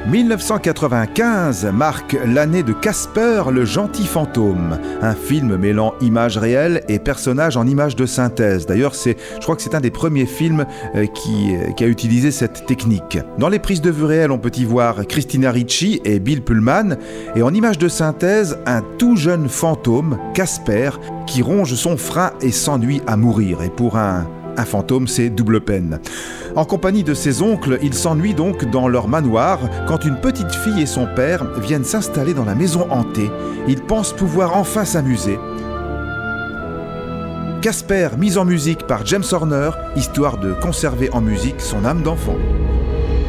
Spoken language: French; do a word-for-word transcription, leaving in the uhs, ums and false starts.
dix-neuf cent quatre-vingt-quinze marque l'année de Casper le gentil fantôme, un film mêlant images réelles et personnages en images de synthèse. D'ailleurs, c'est, je crois que c'est un des premiers films euh, qui, euh, qui a utilisé cette technique. Dans les prises de vue réelles, on peut y voir Christina Ricci et Bill Pullman, et en images de synthèse, un tout jeune fantôme, Casper, qui ronge son frein et s'ennuie à mourir. Et pour un Un fantôme, c'est double peine. En compagnie de ses oncles, ils s'ennuient donc dans leur manoir quand une petite fille et son père viennent s'installer dans la maison hantée. Ils pensent pouvoir enfin s'amuser. Casper, mis en musique par James Horner, histoire de conserver en musique son âme d'enfant.